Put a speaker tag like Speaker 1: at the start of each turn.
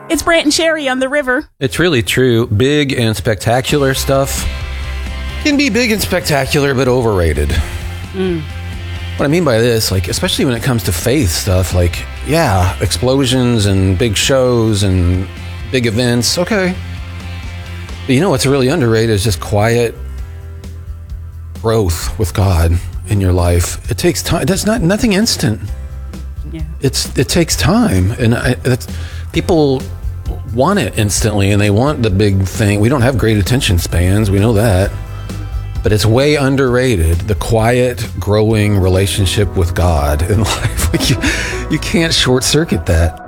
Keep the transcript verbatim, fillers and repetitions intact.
Speaker 1: It's Brant and Sherry on the river.
Speaker 2: It's really true. Big and spectacular stuff can be big and spectacular, but overrated. Mm. What I mean by this, like, especially when it comes to faith stuff, like, yeah, explosions and big shows and big events, okay. But you know what's really underrated is just quiet growth with God in your life. It takes time. That's not nothing instant.
Speaker 1: Yeah. It's
Speaker 2: it takes time, and I, that's, people want it instantly, and they want the big thing. We don't have great attention spans. We know that. But it's way underrated, the quiet, growing relationship with God in life. Like you, you can't short circuit that.